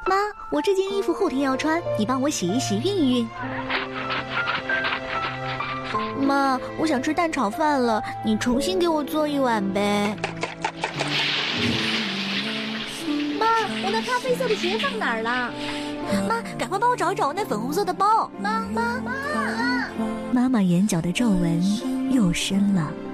妈，我这件衣服后天要穿，你帮我洗一洗，熨一熨。妈，我想吃蛋炒饭了，你重新给我做一碗呗。 妈，我那咖啡色的鞋放哪儿了？ 妈，赶快帮我找一找我那粉红色的包。 妈！ 妈妈眼角的皱纹又深了。